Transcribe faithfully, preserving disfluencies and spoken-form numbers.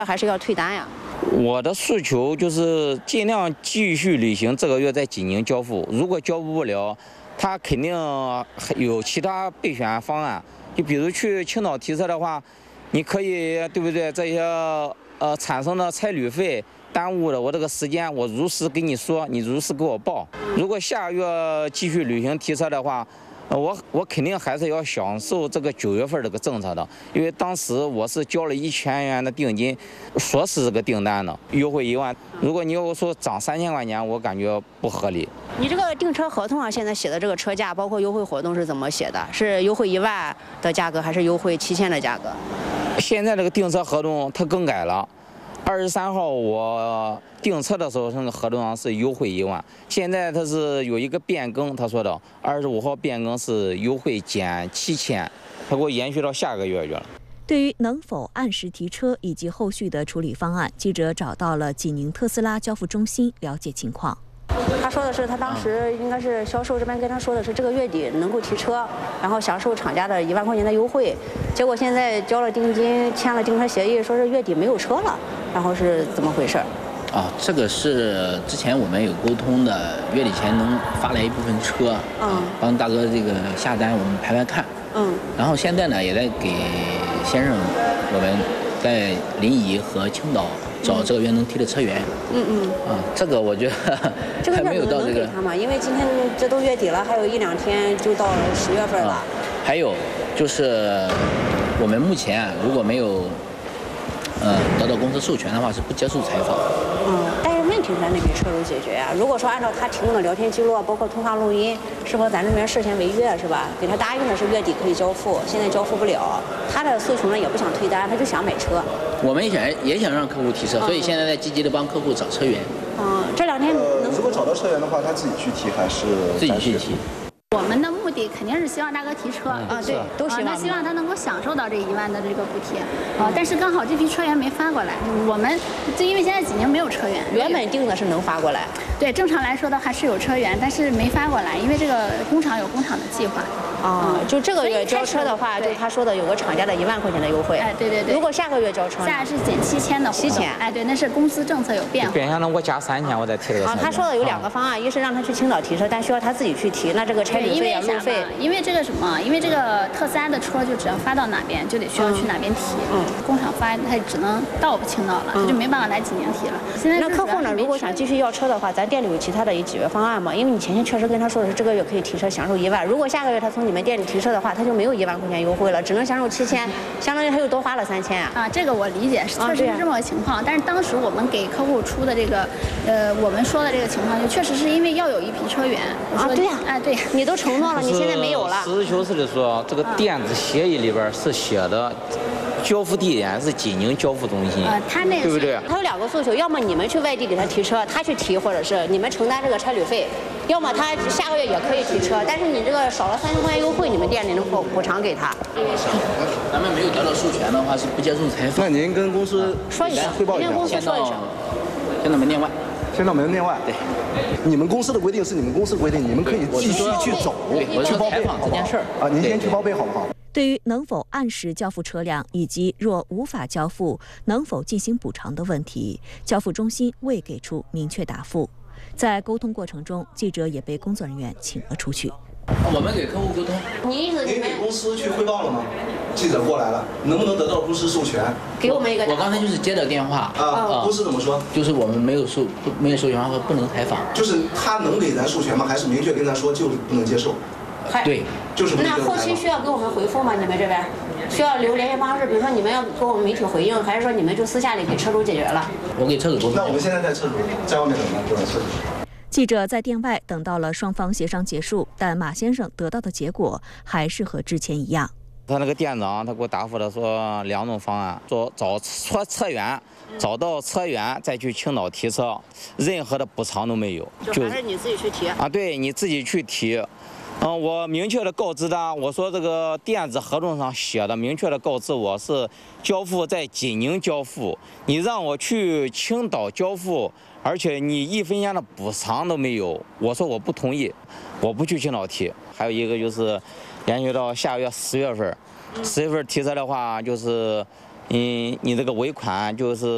还是要退单呀？ 我的诉求就是尽量继续履行这个月在济宁交付，如果交付不了，他肯定有其他备选方案。就比如去青岛提车的话，你可以对不对？这些呃产生的差旅费耽误了我这个时间，我如实跟你说，你如实给我报。如果下个月继续履行提车的话，我我肯定还是要享受这个九月份这个政策的，因为当时我是交了一千元的定金，说是这个订单的，优惠一万。如果你要说涨三千块钱，我感觉不合理。 你这个订车合同上现在写的这个车价，包括优惠活动是怎么写的？是优惠一万的价格，还是优惠七千的价格？ 现在这个订车合同它更改了。二十三号我订车的时候，那个合同上是优惠一万，现在它是有一个变更，他说的二十五号变更是优惠减七千，他给我延续到下个月去了。 对于能否按时提车以及后续的处理方案，记者找到了济宁特斯拉交付中心了解情况。 他说的是，他当时应该是销售这边跟他说的是这个月底能够提车，然后享受厂家的一万块钱的优惠。结果现在交了定金，签了订车协议，说是月底没有车了，然后是怎么回事？ 啊，这个是之前我们有沟通的，月底前能发来一部分车，嗯，帮大哥这个下单，我们排排看，嗯，然后现在呢也在给先生我们在临沂和青岛找这个月能提的车源。嗯嗯。啊，这个我觉得还没有到这个。 他们，因为今天这都月底了，还有一两天就到十月份了。啊、 还有就是我们目前如果没有呃得到公司授权的话，是不接受采访。 嗯，但是问题在那边车主解决呀、啊。如果说按照他提供的聊天记录，包括通话录音，是否咱这边涉嫌违约是吧？给他答应的是月底可以交付，现在交付不了，他的诉求呢也不想退单，他就想买车。 我们也想也想让客户提车，所以现在在积极的帮客户找车源。 嗯，这两天能、 呃、如果找到车源的话，他自己去提还是自己去提？ 我们的目的肯定是希望大哥提车啊，对，都希望。 那希望他能够享受到这一万的这个补贴啊，但是刚好这批车源没发过来，我们就因为现在济宁没有车源， 原本定的是能发过来。 对，正常来说的话是有车源，但是没发过来，因为这个工厂有工厂的计划。 啊、嗯，就这个月交车的话，就他说的有个厂家的一万块钱的优惠。 哎，对对对。 如果下个月交车， 下是减七千的。 七千。 哎，对，那是公司政策有变化。 变相的我加三千，我再提这个车。 啊，他说的有两个方案，一是让他去青岛提车，但需要他自己去提，那这个差旅费啊、路费。 因为这个什么？因为这个特斯拉的车就只要发到哪边，就得需要去哪边提。嗯。工厂发他只能到青岛了，他就没办法来济宁提了。现在那客户呢，如果想继续要车的话，咱店里有其他的一解决方案吗？因为你前天确实跟他说的是这个月可以提车，享受一万。如果下个月他从你们店里提车的话，他就没有一万块钱优惠了，只能享受七千，相当于他又多花了三千啊。 啊，这个我理解，确实是这么个情况。啊、但是当时我们给客户出的这个，呃，我们说的这个情况，就确实是因为要有一批车源。 啊，对呀、 啊，哎，对， 你都承诺了，你现在没有了。 实事求是的说，这个电子协议里边是写的。交付地点是济宁交付中心， 呃，他那个对不对？ 他有两个诉求，要么你们去外地给他提车，他去提，或者是你们承担这个差旅费；要么他下个月也可以提车，但是你这个少了三千块钱优惠，你们店里能补补偿给他。 咱们没有得到授权的话是不接受采访。 那您跟公司说一声， 汇报一下， 跟公司说一声。 先到门店外， 先到门店外。 对， 你们公司的规定是你们公司的规定，你们可以继续去走，去报备， 这件事儿啊，您先去报备好不好？ 对于能否按时交付车辆，以及若无法交付能否进行补偿的问题，交付中心未给出明确答复。在沟通过程中，记者也被工作人员请了出去。 我们给客户沟通。 你意思您给公司去汇报了吗？记者过来了，能不能得到公司授权？ 给我们一个。 我刚才就是接到电话啊，公司怎么说？ 就是我们没有授没有授权和不能采访。 就是他能给咱授权吗？还是明确跟咱说就是不能接受？ 对， 就是那后期需要给我们回复吗？你们这边需要留联系方式，比如说你们要给我们媒体回应，还是说你们就私下里给车主解决了？ 我给车主沟通。 那我们现在在车主在外面等呢，对吧？车主。 记者在店外等到了双方协商结束，但马先生得到的结果还是和之前一样。 他那个店长他给我答复的说两种方案，说找车车源，找到车源再去青岛提车，任何的补偿都没有， 就还是你自己去提啊？对，你自己去提。嗯，我明确的告知他，我说这个电子合同上写的明确的告知我是交付在济宁交付，你让我去青岛交付，而且你一分钱的补偿都没有，我说我不同意，我不去青岛提。还有一个就是延续到下个月十月份，十月份提车的话就是，嗯，你这个尾款就是。